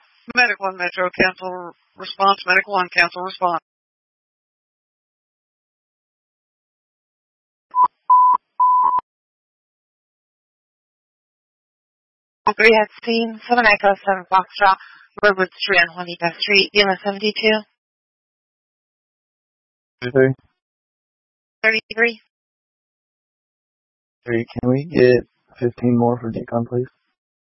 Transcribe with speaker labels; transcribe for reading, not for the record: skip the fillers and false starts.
Speaker 1: Medic 1 Metro, cancel response. Medic 1, cancel response.
Speaker 2: We had seen 7 Echo 7 Foxtrot, Redwood Street on Juanita Street, EMS 72.
Speaker 3: 33.
Speaker 2: 33.
Speaker 3: 3, can we get 15 more for decon, please?